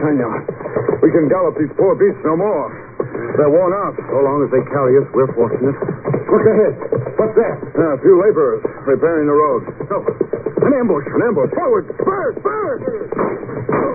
Senor. We can gallop these poor beasts no more. They're worn out. So long as they carry us, we're fortunate. Look ahead. What's that? A few laborers repairing the road. No. An ambush. An ambush. Forward. Spurs! Spurs!